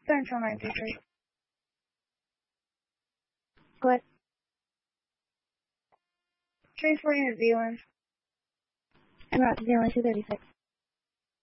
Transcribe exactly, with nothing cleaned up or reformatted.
Central ninety-three. Go ahead. Transferring to Zealand. En route to Zealand two thirty-six.